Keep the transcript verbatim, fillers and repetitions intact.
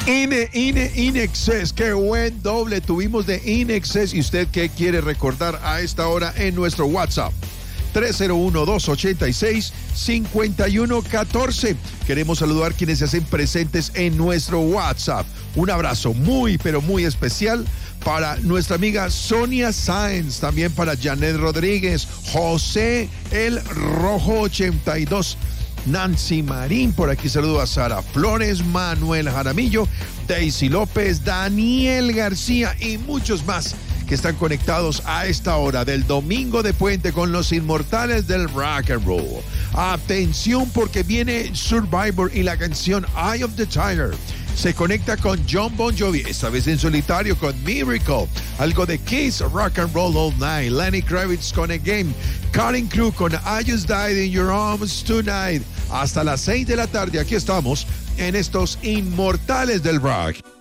Ine, Ine, Inexcess, qué buen doble tuvimos de Inexcess. ¿Y usted qué quiere recordar a esta hora en nuestro WhatsApp? tres cero uno, dos ocho seis, cinco uno uno cuatro. Queremos saludar quienes se hacen presentes en nuestro WhatsApp. Un abrazo muy, pero muy especial para nuestra amiga Sonia Sáenz, también para Janet Rodríguez, José El Rojo ochenta y dos, Nancy Marín, por aquí saludo a Sara Flores, Manuel Jaramillo, Daisy López, Daniel García y muchos más que están conectados a esta hora del domingo de puente con los inmortales del rock and roll. Atención porque viene Survivor y la canción Eye of the Tiger se conecta con John Bon Jovi, esta vez en solitario con Miracle, algo de Kiss, Rock and Roll All Night, Lenny Kravitz con Again, Cutting Crew con I Just Died in Your Arms Tonight. Hasta las seis de la tarde aquí estamos en estos inmortales del rock.